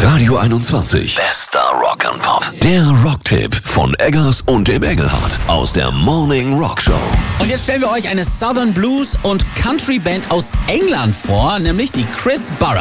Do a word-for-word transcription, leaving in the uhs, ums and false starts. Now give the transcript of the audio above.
Radio einundzwanzig. Bester Rock'n'Pop. Der Rocktipp von Eggers und dem Engelhardt aus der Morning Rock Show. Und jetzt stellen wir euch eine Southern Blues und Country Band aus England vor, nämlich die Chris Burren.